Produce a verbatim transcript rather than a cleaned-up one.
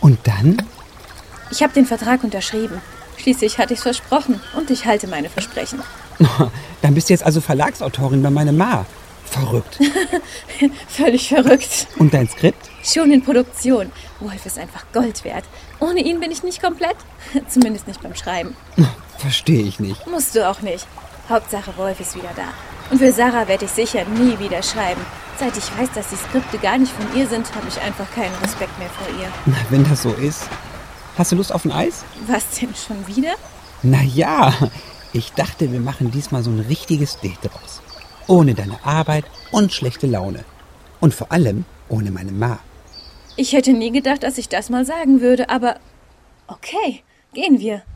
Und dann? Ich habe den Vertrag unterschrieben. Schließlich hatte ich es versprochen und ich halte meine Versprechen. Dann bist du jetzt also Verlagsautorin bei meiner Ma. Verrückt. Völlig verrückt. Und dein Skript? Schon in Produktion. Wolf ist einfach Gold wert. Ohne ihn bin ich nicht komplett. Zumindest nicht beim Schreiben. Verstehe ich nicht. Musst du auch nicht. Hauptsache Wolf ist wieder da. Und für Sarah werde ich sicher nie wieder schreiben. Seit ich weiß, dass die Skripte gar nicht von ihr sind, habe ich einfach keinen Respekt mehr vor ihr. Na, wenn das so ist. Hast du Lust auf ein Eis? Was denn, schon wieder? Na ja, ich dachte, wir machen diesmal so ein richtiges Date draus. Ohne deine Arbeit und schlechte Laune. Und vor allem ohne meine Ma. Ich hätte nie gedacht, dass ich das mal sagen würde, aber okay, gehen wir.